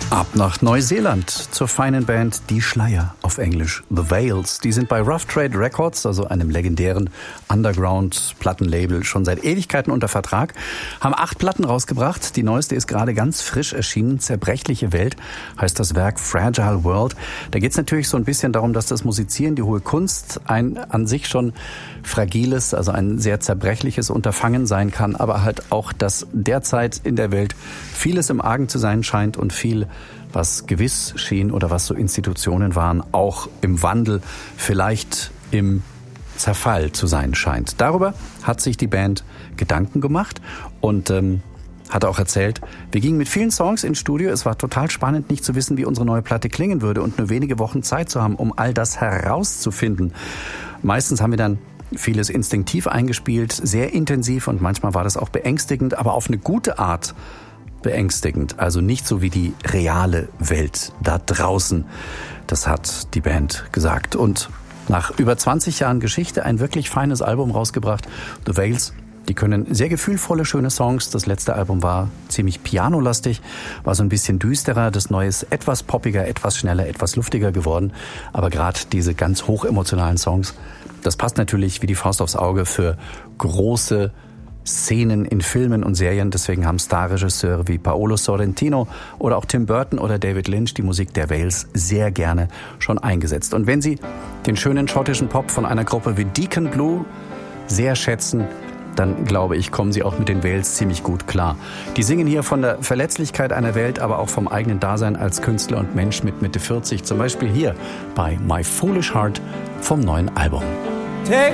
Ab nach Neuseeland zur feinen Band Die Schleier, auf Englisch The Veils. Die sind bei Rough Trade Records, also einem legendären Underground-Plattenlabel, schon seit Ewigkeiten unter Vertrag, haben 8 Platten rausgebracht. Die neueste ist gerade ganz frisch erschienen. Zerbrechliche Welt heißt das Werk, Fragile World. Da geht es natürlich so ein bisschen darum, dass das Musizieren, die hohe Kunst, ein an sich schon fragiles, also ein sehr zerbrechliches Unterfangen sein kann, aber halt auch, dass derzeit in der Welt vieles im Argen zu sein scheint und viel, was gewiss schien oder was so Institutionen waren, auch im Wandel, vielleicht im Zerfall zu sein scheint. Darüber hat sich die Band Gedanken gemacht und hat auch erzählt, wir gingen mit vielen Songs ins Studio. Es war total spannend, nicht zu wissen, wie unsere neue Platte klingen würde und nur wenige Wochen Zeit zu haben, um all das herauszufinden. Meistens haben wir dann vieles instinktiv eingespielt, sehr intensiv, und manchmal war das auch beängstigend, aber auf eine gute Art beängstigend. Also nicht so wie die reale Welt da draußen. Das hat die Band gesagt. Und nach über 20 Jahren Geschichte ein wirklich feines Album rausgebracht. The Veils, die können sehr gefühlvolle, schöne Songs. Das letzte Album war ziemlich pianolastig, war so ein bisschen düsterer. Das neue ist etwas poppiger, etwas schneller, etwas luftiger geworden. Aber gerade diese ganz hochemotionalen Songs, das passt natürlich wie die Faust aufs Auge für große Szenen in Filmen und Serien. Deswegen haben Starregisseure wie Paolo Sorrentino oder auch Tim Burton oder David Lynch die Musik der Veils sehr gerne schon eingesetzt. Und wenn Sie den schönen schottischen Pop von einer Gruppe wie Deacon Blue sehr schätzen, dann glaube ich, kommen Sie auch mit den Veils ziemlich gut klar. Die singen hier von der Verletzlichkeit einer Welt, aber auch vom eigenen Dasein als Künstler und Mensch mit Mitte 40. Zum Beispiel hier bei My Foolish Heart vom neuen Album. Take